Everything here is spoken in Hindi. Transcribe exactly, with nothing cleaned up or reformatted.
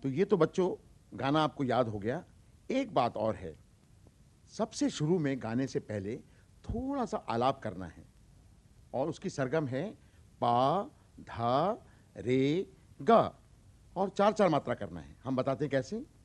तो ये तो बच्चों गाना आपको याद हो गया। एक बात और है, सबसे शुरू में गाने से पहले थोड़ा सा आलाप करना है और उसकी सरगम है पा, धा, रे, गा और चार चार मात्रा करना है। हम बताते हैं कैसे।